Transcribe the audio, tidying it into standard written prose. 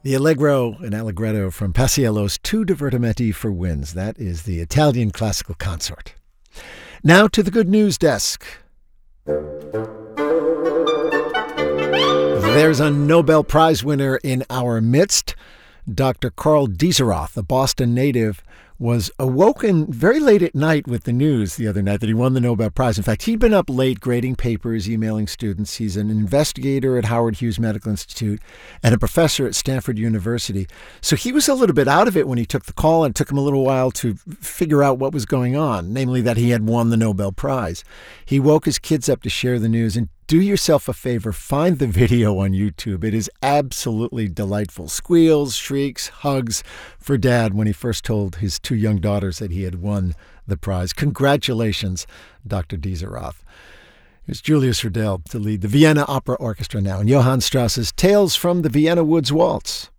The Allegro and Allegretto from Paisiello's Tu divertimenti for winds. That is the Italian classical consort. Now to the good news desk. There's a Nobel Prize winner in our midst. Dr. Karl Dieserath, a Boston native, was awoken very late at night with the news the other night that he won the Nobel Prize. In fact, he'd been up late grading papers, emailing students. He's an investigator at Howard Hughes Medical Institute and a professor at Stanford University. So he was a little bit out of it when he took the call, and it took him a little while to figure out what was going on, namely that he had won the Nobel Prize. He woke his kids up to share the news, and do yourself a favor, find the video on YouTube. It is absolutely delightful. Squeals, shrieks, hugs for Dad when he first told his two young daughters that he had won the prize. Congratulations, Dr. Dieserath. Here's Julius Riedel to lead the Vienna Opera Orchestra now in Johann Strauss's Tales from the Vienna Woods Waltz.